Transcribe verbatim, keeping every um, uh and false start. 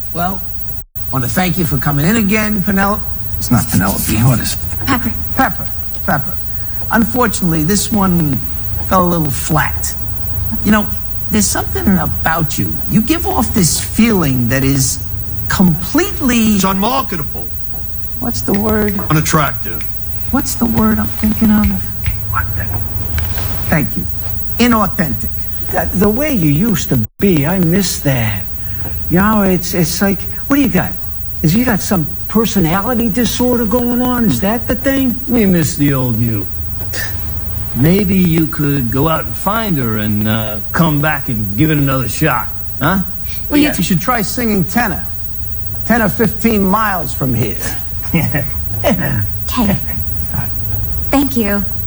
Well, I want to thank you for coming in again, Penelope. It's not Penelope. What is it? Pepper. Pepper. Pepper. Unfortunately, this one fell a little flat. You know, there's something about you. You give off this feeling that is completely... It's unmarketable. What's the word? Unattractive. What's the word I'm thinking of? Thank you. Inauthentic. That, the way you used to be, I miss that. You know, it's it's like, what do you got? Is you got some personality disorder going on? Is that the thing? We miss the old you. Maybe you could go out and find her and uh, come back and give it another shot, huh? Well, yeah, you should try singing tenor. ten or fifteen miles from here. Okay. Thank you.